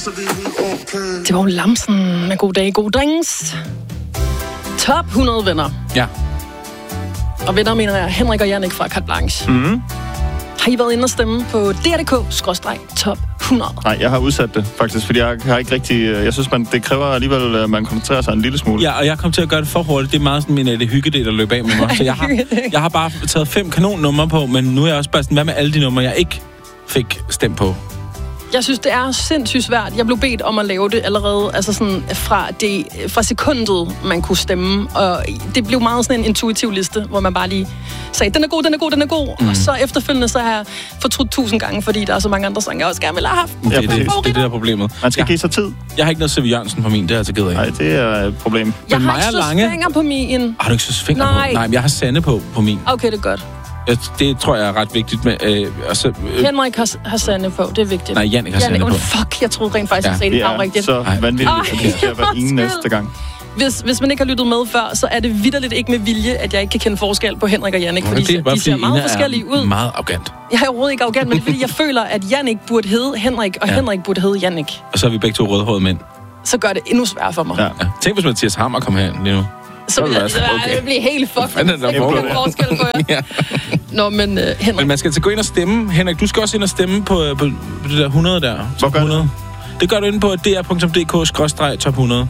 Det var jo Lamsen med God dag, god drinks. Top 100 venner. Ja. Og venner mener jeg Henrik og Jannik fra Carte Blanche. Mm. Har I været inde og stemme på dr.dk/top 100? Nej, jeg har udsat det faktisk, fordi jeg har ikke rigtig... Jeg synes, det kræver alligevel, at man koncentrerer sig en lille smule. Ja, og jeg kom til at gøre det for hurtigt. Det er meget sådan det hyggedel, der løb af med mig. Så jeg har bare taget 5 kanonnumre på, men nu er jeg også bare sådan, hvad med alle de numre, jeg ikke fik stemt på? Jeg synes, det er sindssygt svært. Jeg blev bedt om at lave det allerede, altså sådan fra sekundet, man kunne stemme. Og det blev meget sådan en intuitiv liste, hvor man bare lige sagde, den er god, den er god, den er god. Og så efterfølgende, så har jeg fortrudt 1000 gange, fordi der er så mange andre sange, jeg også gerne ville have haft. Ja, det er det der problemet. Man skal give sig tid. Jeg har ikke noget C.V. Jørgensen på min, det er jeg så ked af. Nej, det er et problem. Jeg har ikke søsfinger på min. Har du ikke søsfinger på? Nej, men jeg har Sanne på min. Okay, det er godt. Det tror jeg er ret vigtigt med... Henrik har Sanne på, det er vigtigt. Nej, Jannik har Sanne på. Fuck, jeg troede rent faktisk, at sagde det rigtigt. Så vanvittigt, at det skal være ingen næste gang. Hvis man ikke har lyttet med før, så er det vitterligt ikke med vilje, at jeg ikke kan kende forskel på Henrik og Jannik, fordi de ser meget forskellige ud. Meget arrogant. Jeg er overhovedet ikke arrogant, men det er fordi, jeg føler, at Jannik burde hedde Henrik, og Henrik burde hedde Jannik. Og så er vi begge to rødhårede mænd. Så gør det endnu sværere for mig. Ja. Tænk, hvis Mathias Hammer kom her lige nu. Så vil det blive helt fucked. Det er forskel på jer. Ja. Nå, men Henrik... Men man skal altså gå ind og stemme. Henrik, du skal også ind og stemme på det der 100 der. Hvor gør 100? Det gør du inde på dr.dk/top 100.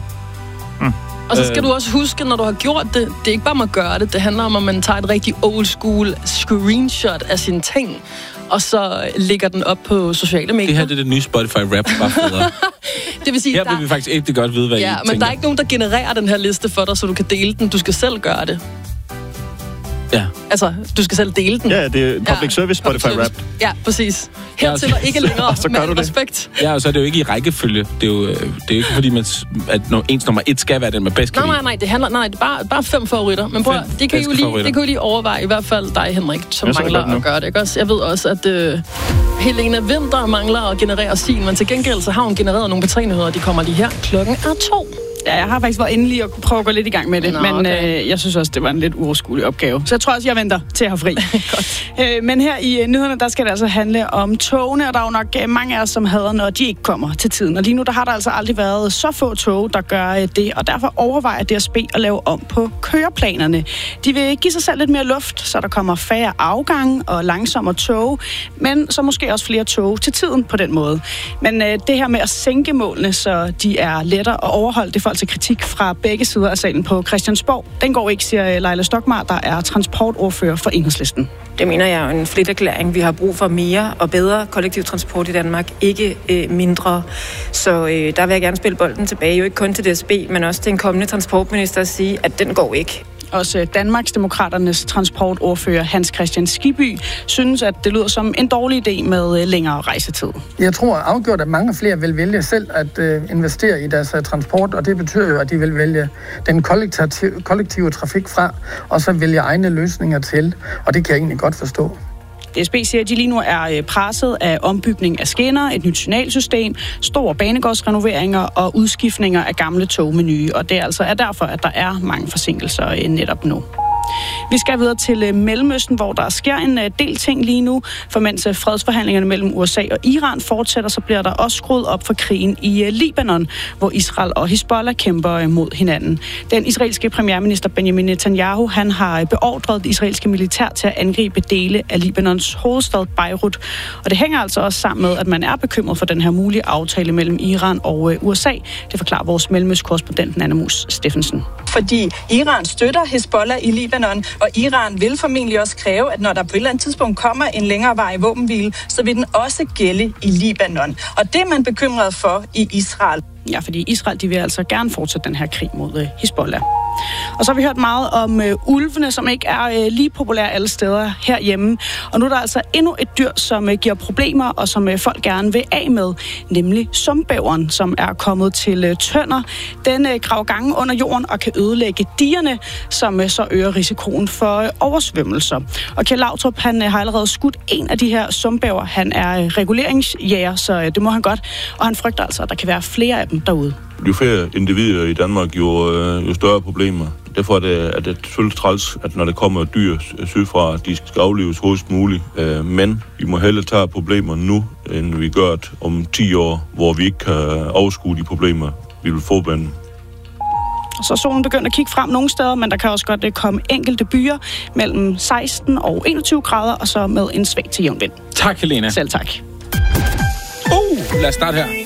Og så skal du også huske, når du har gjort det, det er ikke bare om at gøre det, det handler om, at man tager et rigtig old school screenshot af sine ting, og så lægger den op på sociale medier. Det her det er det nye Spotify Rap, bare federe. Det vil sige, her vil vi faktisk ikke godt vide, hvad I tænker. Men der er ikke nogen, der genererer den her liste for dig, så du kan dele den. Du skal selv gøre det. Ja. Altså, du skal selv dele den. Ja, det er public service Spotify Rap. Ja, præcis. Hertil og ikke længere, så med respekt. Ja, og så er det jo ikke i rækkefølge. Det er jo ikke fordi, at ens nummer 1 skal være den, man bedst kan lide. Nej, det er bare 5 favoritter. Men prøv, det kan jo lige overveje, i hvert fald dig, Henrik, som mangler at gøre det. Ikke også? Jeg ved også, at Helena Winther mangler at generere sin, men til gengæld så har hun genereret nogle P3-nyheder, de kommer lige her. Klokken er 2. Ja, jeg har faktisk været inde lige og prøve at gå lidt i gang med det, men jeg synes også, det var en lidt uoverskuelig opgave. Så jeg tror også, jeg venter til at have fri. Men her i nyhederne, der skal det altså handle om togene, og der er jo nok mange af os, som hader, når de ikke kommer til tiden. Og lige nu, der har der altså aldrig været så få tog, der gør det, og derfor overvejer DSB at lave om på køreplanerne. De vil give sig selv lidt mere luft, så der kommer færre afgange og langsommere tog, men så måske også flere tog til tiden på den måde. Men det her med at sænke målene, så de er lettere at overholde, det får altså kritik fra begge sider af salen på Christiansborg. Den går ikke, siger Leila Stokmar, der er transportordfører for Enhedslisten. Det mener jeg er en fliterklæring. Vi har brug for mere og bedre kollektiv transport i Danmark, ikke mindre. Så der vil jeg gerne spille bolden tilbage, jo ikke kun til DSB, men også til en kommende transportminister at sige, at den går ikke. Også Danmarksdemokraternes transportordfører Hans Christian Skibby synes, at det lyder som en dårlig idé med længere rejsetid. Jeg tror afgjort, at mange flere vil vælge selv at investere i deres transport, og det betyder jo, at de vil vælge den kollektive trafik fra, og så vælge egne løsninger til, og det kan jeg egentlig godt forstå. DSB siger, at de lige nu er presset af ombygning af skinner, et nyt signalsystem, store banegårdsrenoveringer og udskiftninger af gamle tog med nye. Og det altså er derfor, at der er mange forsinkelser netop nu. Vi skal videre til Mellemøsten, hvor der sker en del ting lige nu. For mens fredsforhandlingerne mellem USA og Iran fortsætter, så bliver der også skruet op for krigen i Libanon, hvor Israel og Hizbollah kæmper mod hinanden. Den israelske premierminister Benjamin Netanyahu, han har beordret det israelske militær til at angribe dele af Libanons hovedstad Beirut. Og det hænger altså også sammen med, at man er bekymret for den her mulige aftale mellem Iran og USA. Det forklarer vores mellemøstkorrespondent Anna Mus Steffensen. Fordi Iran støtter Hizbollah i Libanon, og Iran vil formentlig også kræve, at når der på et eller andet tidspunkt kommer en længerevarig våbenhvile, så vil den også gælde i Libanon. Og det er man bekymret for i Israel. Ja, fordi Israel, de vil altså gerne fortsætte den her krig mod Hizbollah. Og så har vi hørt meget om ulvene, som ikke er lige populære alle steder herhjemme. Og nu er der altså endnu et dyr, som giver problemer, og som folk gerne vil af med, nemlig sumpbæveren, som er kommet til Tønder. Den graver gange under jorden og kan ødelægge digerne, som så øger risikoen for oversvømmelser. Og Kjeld Lautrup, han har allerede skudt en af de her sumpbæver. Han er reguleringsjæger, så det må han godt. Og han frygter altså, at der kan være flere af dem derude. Jo flere individer i Danmark, jo større problemer. derfor er det selvfølgelig træls, at når der kommer dyr sydfra, de skal aflives hurtigst muligt. Men vi må hellere tage problemer nu, end vi gør det om 10 år, hvor vi ikke kan overskue de problemer, vi vil få med. Så solen begynder at kigge frem nogle steder, men der kan også godt komme enkelte byer mellem 16 og 21 grader, og så med en svag til jævn vind. Tak, Helena. Selv tak. Lad os starte her.